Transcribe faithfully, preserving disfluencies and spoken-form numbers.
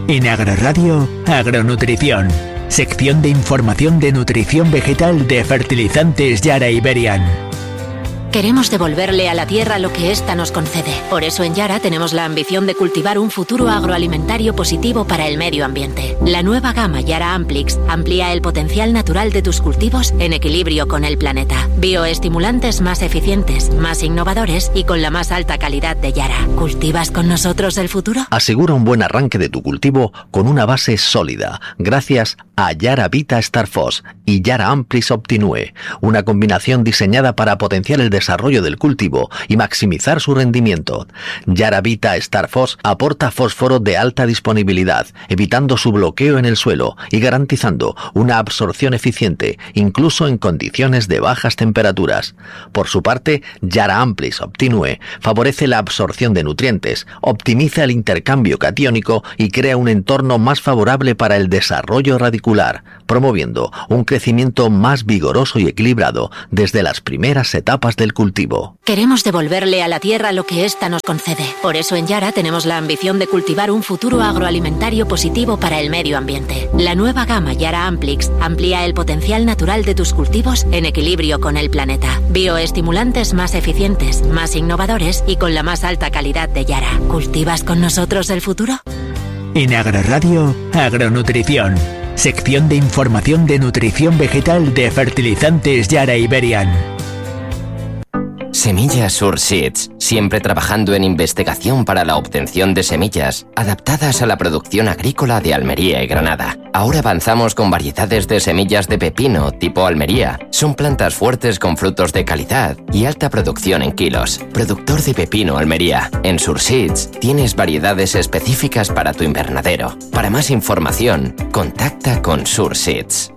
En Agroradio, Agronutrición. Sección de información de nutrición vegetal de Fertilizantes Yara Iberian. Queremos devolverle a la tierra lo que ésta nos concede. Por eso en Yara tenemos la ambición de cultivar un futuro agroalimentario positivo para el medio ambiente. La nueva gama Yara Amplix amplía el potencial natural de tus cultivos en equilibrio con el planeta. Bioestimulantes más eficientes, más innovadores y con la más alta calidad de Yara. ¿Cultivas con nosotros el futuro? Asegura un buen arranque de tu cultivo con una base sólida, gracias a Yara Vita Starfos y Yara Amplix Optinue, una combinación diseñada para potenciar el desarrollo del cultivo y maximizar su rendimiento. Yara Vita Starfos aporta fósforo de alta disponibilidad, evitando su bloqueo en el suelo y garantizando una absorción eficiente, incluso en condiciones de bajas temperaturas. Por su parte, Yara Amplix Optinue favorece la absorción de nutrientes, optimiza el intercambio catiónico y crea un entorno más favorable para el desarrollo radicular, promoviendo un crecimiento más vigoroso y equilibrado desde las primeras etapas del cultivo. Queremos devolverle a la tierra lo que ésta nos concede. Por eso en Yara tenemos la ambición de cultivar un futuro agroalimentario positivo para el medio ambiente. La nueva gama Yara Amplix amplía el potencial natural de tus cultivos en equilibrio con el planeta. Bioestimulantes más eficientes, más innovadores y con la más alta calidad de Yara. ¿Cultivas con nosotros el futuro? En Agroradio, Agronutrición. Sección de información de nutrición vegetal de Fertilizantes Yara Iberian. Semillas Surseeds, siempre trabajando en investigación para la obtención de semillas adaptadas a la producción agrícola de Almería y Granada. Ahora avanzamos con variedades de semillas de pepino tipo Almería. Son plantas fuertes con frutos de calidad y alta producción en kilos. Productor de pepino Almería. En Surseeds tienes variedades específicas para tu invernadero. Para más información, contacta con Surseeds.